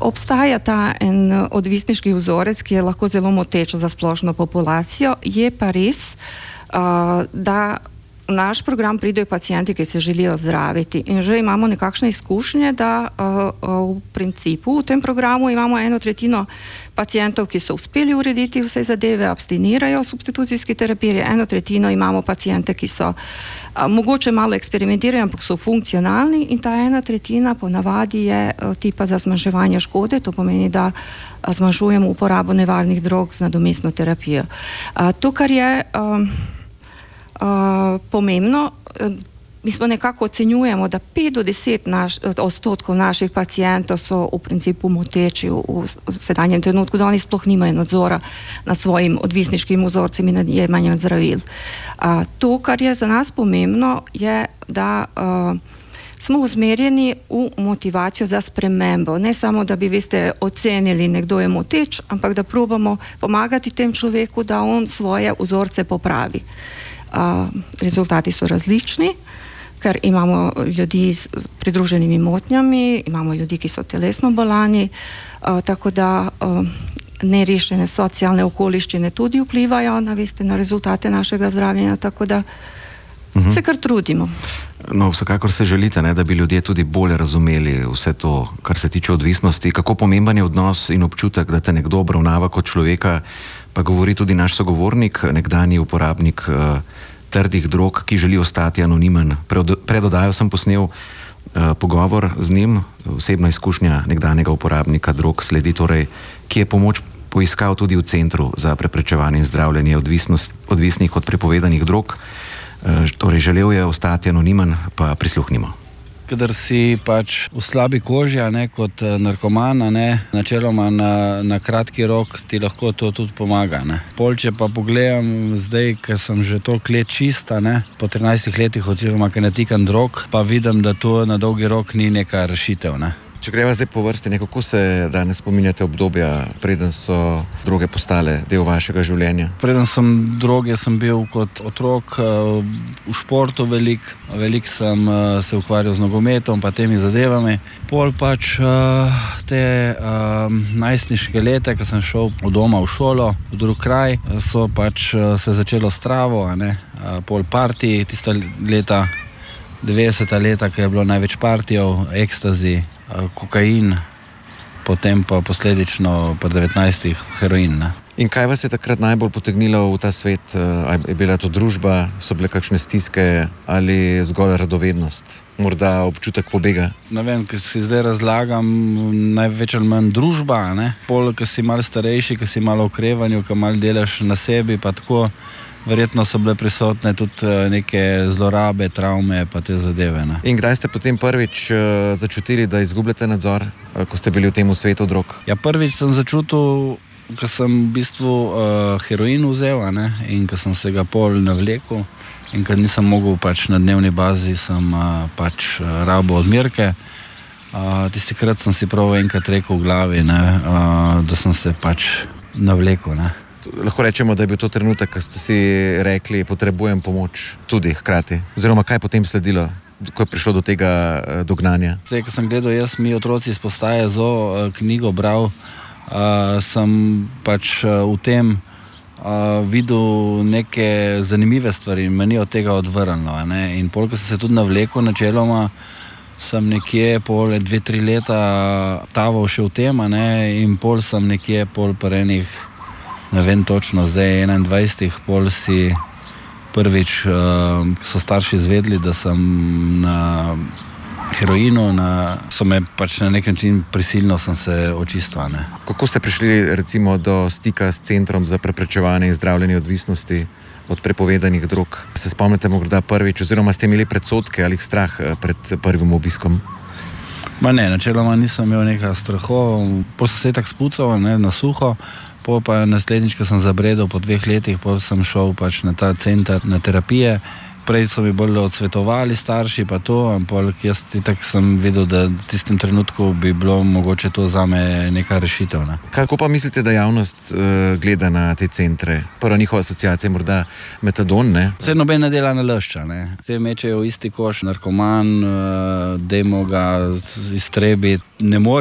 Obstaja ta en odvisniški vzorec, ki je lahko zelo moteč za splošno populacijo. Je pa res, da v naš program pridejo pacienti, ki se želijo zdraviti in že imamo nekakšne izkušnje, da v principu v tem programu imamo 1/3 pacientov, ki so uspeli urediti vse zadeve, abstinirajo substitucijski terapiji, 1/3 imamo paciente, ki so mogoče malo eksperimentirajo, ampak so funkcionalni in ta 1/3 ponavadi je tipa za zmanjševanje škode, to pomeni, da zmanjšujemo uporabo nevarnih drog z nadomestno terapijo. To, kar je pomembno, mi smo nekako ocenjujemo, da 5-10% naših pacientov so v principu moteči v sedanjem trenutku, da oni sploh nimajo nadzora nad svojim odvisniškim vzorcem in nad jemanjem zdravil. To, kar je za nas pomembno, je, da smo usmerjeni v motivacijo za spremembo. Ne samo, da bi, veste, ocenili, nekdo je moteč, ampak da probamo pomagati tem človeku, da on svoje vzorce popravi. Rezultati so različni, ker imamo ljudi s pridruženimi motnjami, imamo ljudi, ki so telesno bolani, tako da nerešene socialne okoliščine tudi vplivajo na rezultate našega zdravljenja, tako da se kar trudimo. No, vsekakor se želite, da bi ljudje tudi bolje razumeli vse to, kar se tiče odvisnosti. Kako pomemben je odnos in občutek, da te nekdo obravnava kot človeka, pa govori tudi naš sogovornik, nekdanji uporabnik trdih drog, ki želi ostati anonimen. Pred oddajo sem posnel pogovor z njim, osebna izkušnja nekdanjega uporabnika drog sledi, torej, ki je pomoč poiskal tudi v Centru za preprečevanje in zdravljenje odvisnih od prepovedanih drog. Torej, želel je ostati anonimen, pa prisluhnimo. Kadar si pač v slabi koži, kot narkoman, načeloma na kratki rok ti lahko to tudi pomaga. Pol, če pa pogledam zdaj, ker sem že toliko let čista, po 13 letih oziroma, ker ne tikam drog, pa vidim, da to na dolgi rok ni neka rešitev. Če greva zdaj po vrsti, kako se danes spominjate obdobja, preden so droge postale del vašega življenja? Preden sem droge, sem bil kot otrok v športu veliko sem se ukvarjal z nogometom pa temi zadevami. Pol pač te najstniške leta, ko sem šel od doma v šolo, v drug kraj, so pač se začelo stravo, pol party, tista leta, 90. leta, ko je bilo največ partijev, ekstazi, kokain, potem pa posledično pa 19 heroin. In kaj vas je takrat najbolj potegnilo v ta svet? Je bila to družba, so bile kakšne stiske ali zgolj radovednost? Morda občutek pobega? Ne vem, ker si zdaj razlagam, največ ali manj družba, Pol, ko si malo starejši, ko si malo v okrevanju, ko malo delaš na sebi, pa tako, verjetno so bile prisotne tudi neke zlorabe, travme pa te zadeve. In kdaj ste potem prvič začutili, da izgubljate nadzor, ko ste bili v tem svetu drog? Ja, prvič sem začutil, ko sem v bistvu heroin vzel, in ko sem se ga pol navlekel in ko nisem mogel pač na dnevni bazi, sem pač rabo odmerke. Tistikrat sem si prav enkrat rekel v glavi, da sem se pač navlekel. Lahko rečemo, da je bil to trenutek, ko ste si rekli, potrebujem pomoč tudi hkrati. Oziroma, kaj potem sledilo, ko je prišlo do tega dognanja? Zdaj, ko sem gledal, mi otroci iz postaje ZO knjigo bral, sem pač v tem videl neke zanimive stvari in meni od tega odvrnilo. In pol, ko sem se tudi navlekel načeloma, sem nekje pol 2-3 leta taval še v tem, in pol sem nekje pol parenih, ne vem točno, zdaj 21, pol si prvič, so starši izvedli, da sem na heroinu, so me pač na nek način prisilno sem se očistil. Kako ste prišli recimo do stika s Centrom za preprečevanje in zdravljenje odvisnosti od prepovedanih drog? Se spomnite morda prvič, oziroma ste imeli predsodke ali strah pred prvim obiskom? Ne, načeloma nisem imel nekaj strahov, pol sem se tak spucal na suho. Pol pa naslednjič, ko sem zabredel po 2 letih, pol sem šel pač na ta center, na terapije. Prej so mi bolj odsvetovali starši pa to, ampak jaz tako sem vedel, da v tistem trenutku bi bilo mogoče to zame neka rešitev. Kako pa mislite, da javnost gleda na te centre? Prva njihova asociacija je morda metadon, Saj noben ne dela nalašča, Te mečejo v isti koš, narkoman, dajmo ga iztrebiti, ne more